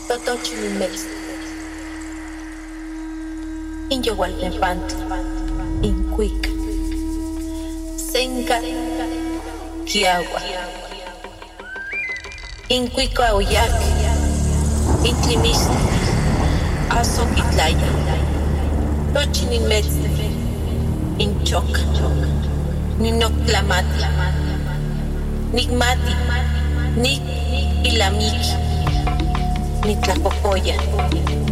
Totochilimex, Inyohualtepantli, Incuic, Senca, Kiagua, Incuico Auyac, Intlimis, Azoquitlaya, Tochilimex, Inchoc, Ninoclamati, Nigmati, Nik Ilamiki, Nitlapopoya.